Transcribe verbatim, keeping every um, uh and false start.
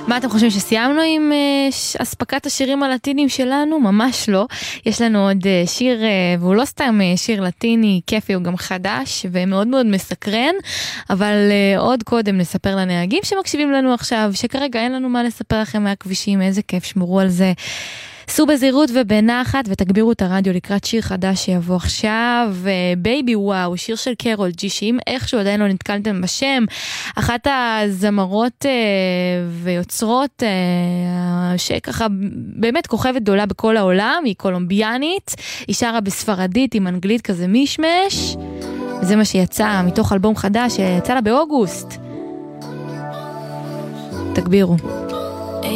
מה אתם חושבים, שסיימנו עם uh, אספקת השירים הלטינים שלנו? ממש לא. יש לנו עוד uh, שיר, uh, והוא לא סתם uh, שיר לטיני, כיפי, הוא גם חדש ומאוד מאוד מסקרן, אבל uh, עוד קודם נספר לנהגים שמקשיבים לנו עכשיו, שכרגע אין לנו מה לספר לכם מהכבישים, איזה כיף, שמרו על זה. סעו בזהירות ובנחת ותגבירו את הרדיו לקראת שיר חדש שיבוא עכשיו, בייבי וואו, שיר של קרול ג'י, שאם איכשהו עדיין לא נתקלתם בשם, אחת הזמרות אה, ויוצרות אה, שככה באמת כוכבת גדולה בכל העולם, היא קולומביאנית, היא שרה בספרדית עם אנגלית כזה מישמש, זה מה שיצא מתוך אלבום חדש שיצא לה באוגוסט. תגבירו.